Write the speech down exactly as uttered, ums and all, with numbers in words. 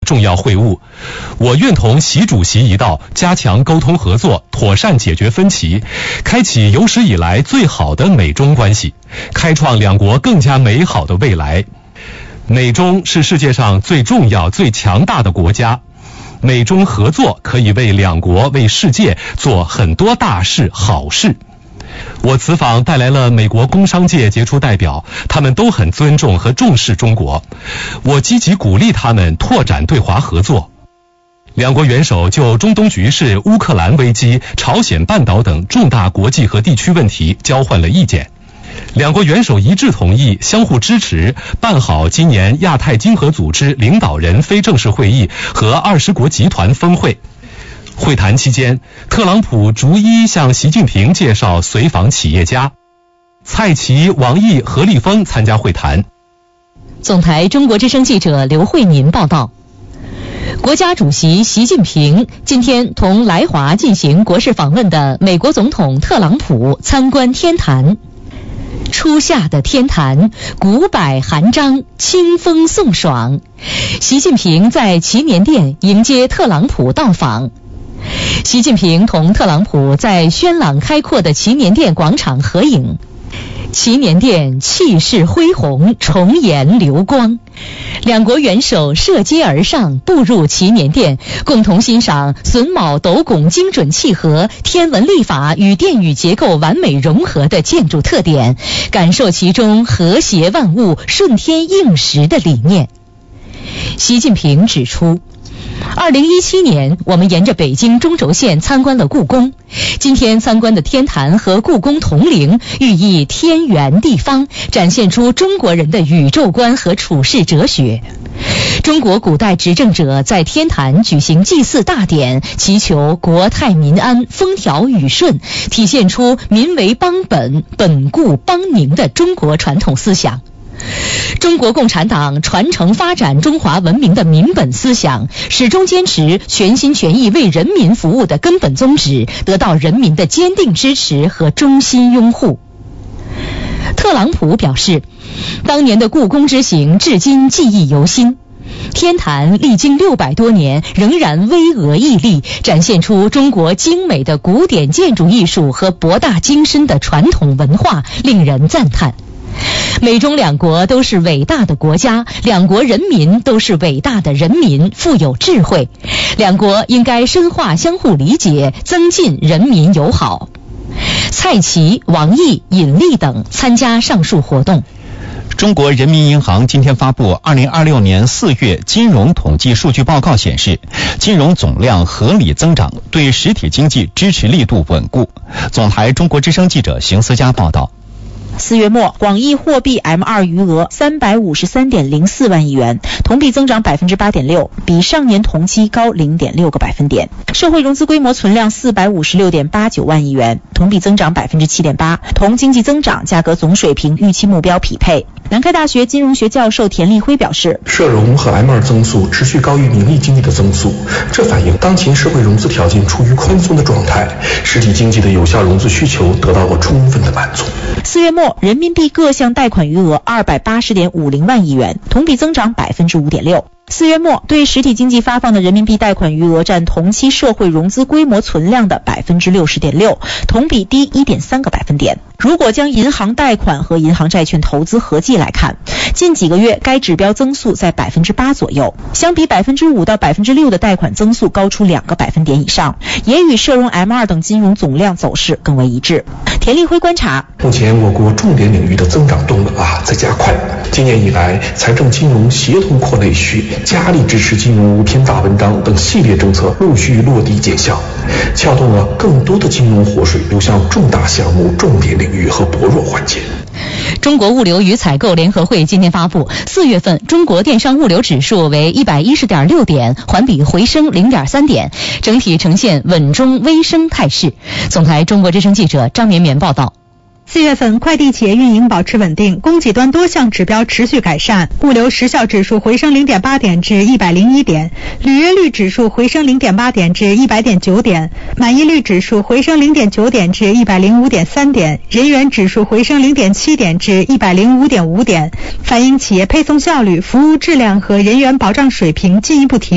重要会晤。我愿同习主席一道，加强沟通合作，妥善解决分歧，开启有史以来最好的美中关系，开创两国更加美好的未来。美中是世界上最重要、最强大的国家，美中合作可以为两国、为世界做很多大事、好事。我此访带来了美国工商界杰出代表，他们都很尊重和重视中国，我积极鼓励他们拓展对华合作。两国元首就中东局势、乌克兰危机、朝鲜半岛等重大国际和地区问题交换了意见。两国元首一致同意相互支持，办好今年亚太经合组织领导人非正式会议和二十国集团峰会。会谈期间，特朗普逐一向习近平介绍随访企业家，蔡奇、王毅、何立峰参加会谈。 总台中国之声记者刘慧民报道。国家主席习近平今天同来华进行国事访问的美国总统特朗普参观天坛。初夏的天坛，古柏含章，清风送爽。习近平在祈年殿迎接特朗普到访。习近平同特朗普在轩朗开阔的祈年殿广场合影。祈年殿气势恢宏，重颜流光。两国元首涉阶而上，步入祈年殿，共同欣赏榫卯斗拱精准契合、天文历法与殿宇结构完美融合的建筑特点，感受其中和谐万物、顺天应时的理念。习近平指出，二零一七年，我们沿着北京中轴线参观了故宫。今天参观的天坛和故宫同龄，寓意天圆地方，展现出中国人的宇宙观和处世哲学。中国古代执政者在天坛举行祭祀大典，祈求国泰民安、风调雨顺，体现出民为邦本、本固邦宁的中国传统思想。中国共产党传承发展中华文明的民本思想，始终坚持全心全意为人民服务的根本宗旨，得到人民的坚定支持和衷心拥护。特朗普表示，当年的故宫之行至今记忆犹新。天坛历经六百多年，仍然巍峨屹立，展现出中国精美的古典建筑艺术和博大精深的传统文化，令人赞叹。美中两国都是伟大的国家，两国人民都是伟大的人民，富有智慧。两国应该深化相互理解，增进人民友好。蔡奇、王毅、尹力等参加上述活动。 中国人民银行今天发布二零二六年四月金融统计数据报告显示，金融总量合理增长，对实体经济支持力度稳固。总台中国之声记者邢思佳报道。 四月末，广义货币 M 二 余额三百五十三点零四万亿元，同比增长百分之八点六，比上年同期高零点六个百分点。社会融资规模存量四百五十六点八九万亿元，同比增长百分之七点八，同经济增长、价格总水平预期目标匹配。南开大学金融学教授田立辉表示， 社融和 M 二 增速持续高于名义经济的增速，这反映当前社会融资条件处于宽松的状态，实体经济的有效融资需求得到了充分的满足。 四月末，人民币各项贷款余额二百八十点五零万亿元，同比增长百分之五点六。四月末，对实体经济发放的人民币贷款余额占同期社会融资规模存量的百分之六十点六，同比低一点三个百分点。如果将银行贷款和银行债券投资合计来看，近几个月该指标增速在百分之八左右，相比百分之五到百分之六的贷款增速高出两个百分点以上，也与社融 M 二 等金融总量走势更为一致。田立辉观察， 目前我国重点领域的增长动能啊在加快。今年以来，财政金融协同扩内需、加力支持金融无篇大文章等系列政策陆续落地见效，撬动了更多的金融活水流向重大项目、重点领域和薄弱环节。 中国物流与采购联合会今天发布，四月份中国电商物流指数为一百一十点六点，环比回升零点三点，整体呈现稳中微升态势。总台中国之声记者张绵绵报道。 四月份快递企业运营保持稳定，供给端多项指标持续改善，物流时效指数回升零点八点至一百零一点，履约率指数回升零点八点至一百点九点，满意率指数回升零点九点至一百零五点三点，人员指数回升零点七点至一百零五点五点，反映企业配送效率、服务质量和人员保障水平进一步提